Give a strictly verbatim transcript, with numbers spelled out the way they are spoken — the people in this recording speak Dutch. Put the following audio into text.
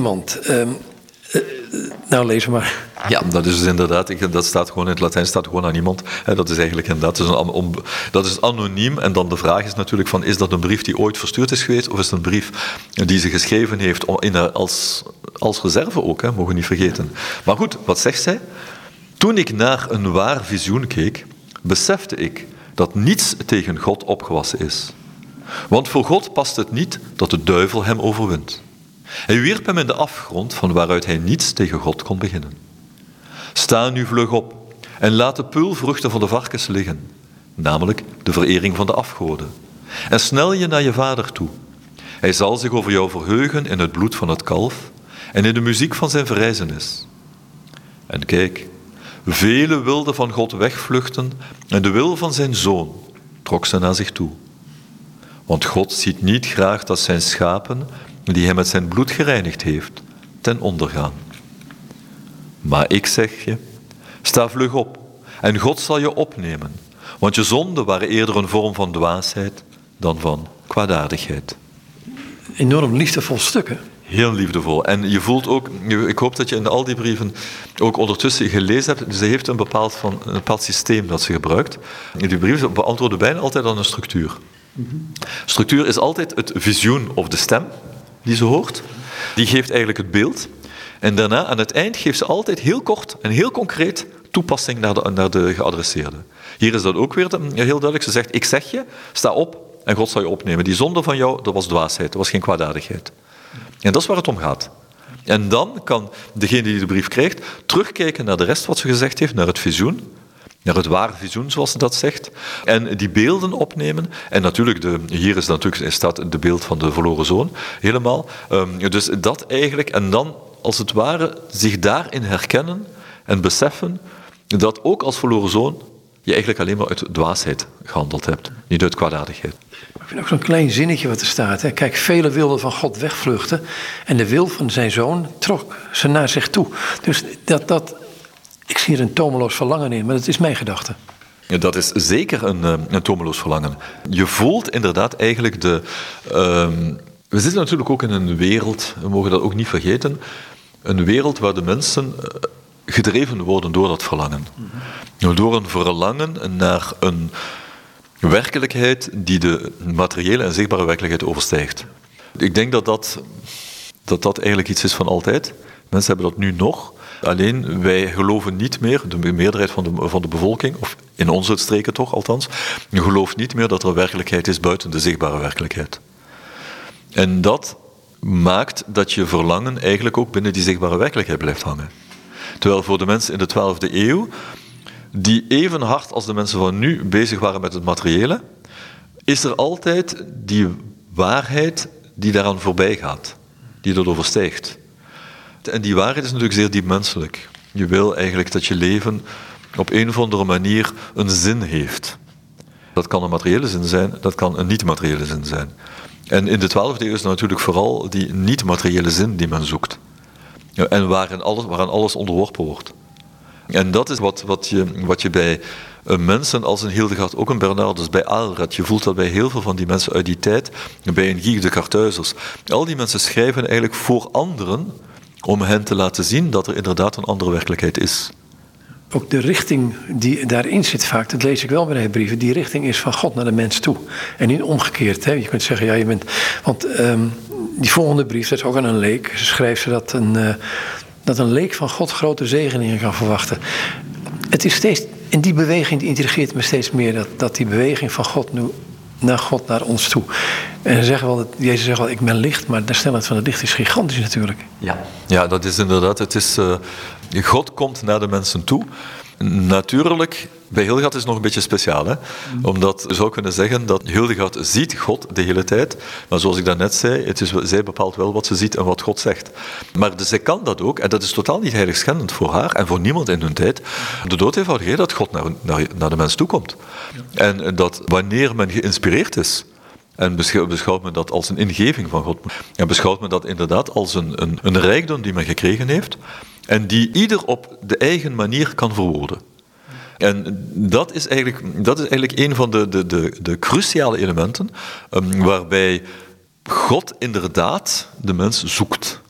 niemand. Um, uh, nou, lees maar. Ja, dat is dus inderdaad, dat staat gewoon in het Latijn, staat gewoon aan niemand. Dat is eigenlijk inderdaad, dat is, een, dat is anoniem. En dan de vraag is natuurlijk van, is dat een brief die ooit verstuurd is geweest, of is het een brief die ze geschreven heeft in, als, als reserve ook, hè, mogen we niet vergeten. Maar goed, wat zegt zij? Toen ik naar een waar visioen keek, besefte ik dat niets tegen God opgewassen is. Want voor God past het niet dat de duivel hem overwint. Hij wierp hem in de afgrond van waaruit hij niets tegen God kon beginnen. Sta nu vlug op en laat de peulvruchten van de varkens liggen, namelijk de verering van de afgoden. En snel je naar je vader toe. Hij zal zich over jou verheugen in het bloed van het kalf en in de muziek van zijn verrijzenis. En kijk, velen wilden van God wegvluchten en de wil van zijn zoon trok ze naar zich toe. Want God ziet niet graag dat zijn schapen, die hij met zijn bloed gereinigd heeft, ten onder gaan. Maar ik zeg je, sta vlug op en God zal je opnemen, want je zonden waren eerder een vorm van dwaasheid dan van kwaadaardigheid. Enorm liefdevol stukken. Heel liefdevol. En je voelt ook, ik hoop dat je in al die brieven ook ondertussen gelezen hebt, ze heeft een bepaald, van, een bepaald systeem dat ze gebruikt. In die brieven beantwoorden bijna altijd aan een structuur. Mm-hmm. Structuur is altijd het visioen of de stem die ze hoort. Die geeft eigenlijk het beeld. En daarna, aan het eind, geeft ze altijd heel kort en heel concreet toepassing naar de, naar de geadresseerde. Hier is dat ook weer heel duidelijk. Ze zegt, ik zeg je, sta op en God zal je opnemen. Die zonde van jou, dat was dwaasheid, dat was geen kwaadaardigheid. En dat is waar het om gaat. En dan kan degene die de brief krijgt terugkijken naar de rest wat ze gezegd heeft, naar het visioen, naar het ware visioen, zoals ze dat zegt, en die beelden opnemen. En natuurlijk, de, hier is natuurlijk, staat de beeld van de verloren zoon, helemaal. Um, dus dat eigenlijk, en dan als het ware zich daarin herkennen en beseffen dat ook als verloren zoon je eigenlijk alleen maar uit dwaasheid gehandeld hebt, niet uit kwaadaardigheid. Ik vind ook zo'n klein zinnetje wat er staat. Hè. Kijk, velen wilden van God wegvluchten en de wil van zijn zoon trok ze naar zich toe. Dus dat, dat, ik zie er een tomeloos verlangen in, maar dat is mijn gedachte. Ja, dat is zeker een, een tomeloos verlangen. Je voelt inderdaad eigenlijk de... Uh, we zitten natuurlijk ook in een wereld, we mogen dat ook niet vergeten, een wereld waar de mensen gedreven worden door dat verlangen. Mm-hmm. Door een verlangen naar een werkelijkheid die de materiële en zichtbare werkelijkheid overstijgt. Ik denk dat dat, dat dat eigenlijk iets is van altijd. Mensen hebben dat nu nog. Alleen wij geloven niet meer, de meerderheid van de, van de bevolking, of in onze streken toch althans, gelooft niet meer dat er werkelijkheid is buiten de zichtbare werkelijkheid. En dat maakt dat je verlangen eigenlijk ook binnen die zichtbare werkelijkheid blijft hangen. Terwijl voor de mensen in de twaalfde eeuw, die even hard als de mensen van nu bezig waren met het materiële, is er altijd die waarheid die daaraan voorbij gaat, die dat overstijgt. En die waarheid is natuurlijk zeer diep menselijk. Je wil eigenlijk dat je leven op een of andere manier een zin heeft. Dat kan een materiële zin zijn, dat kan een niet-materiële zin zijn. En in de twaalfde eeuw is het natuurlijk vooral die niet-materiële zin die men zoekt. En waarin alles, waaraan alles onderworpen wordt. En dat is wat, wat, je, wat je bij mensen als een Hildegard, ook een Bernardus, bij Aalred, je voelt dat bij heel veel van die mensen uit die tijd, bij een Guy de Carthuizers. Al die mensen schrijven eigenlijk voor anderen om hen te laten zien dat er inderdaad een andere werkelijkheid is. Ook de richting die daarin zit vaak, dat lees ik wel bij de brieven, die richting is van God naar de mens toe. En niet omgekeerd. Hè? Je kunt zeggen, ja, je bent... Want um, die volgende brief, dat is ook aan een leek. Ze schrijft ze dat een, uh, dat een leek van God grote zegeningen kan verwachten. Het is steeds, in die beweging, die intrigeert me steeds meer, dat, dat die beweging van God nu naar God, naar ons toe. En ze zeggen wel, dat, Jezus zegt wel, ik ben licht, maar de snelheid van het licht is gigantisch natuurlijk. Ja, ja, dat is inderdaad, het is, uh, God komt naar de mensen toe. Natuurlijk, bij Hildegard is het nog een beetje speciaal, hè? Mm. Omdat je zou kunnen zeggen dat Hildegard ziet God de hele tijd, maar zoals ik daarnet zei, het is, zij bepaalt wel wat ze ziet en wat God zegt. Maar dus zij kan dat ook, en dat is totaal niet heiligschendend voor haar en voor niemand in hun tijd, de dood eenvoudig dat God naar, naar, naar de mens toe komt. Ja. En dat wanneer men geïnspireerd is, en beschouwt men dat als een ingeving van God, en beschouwt men dat inderdaad als een, een, een rijkdom die men gekregen heeft, en die ieder op de eigen manier kan verwoorden. En dat is eigenlijk, dat is eigenlijk een van de, de, de, de cruciale elementen um, waarbij God inderdaad de mens zoekt.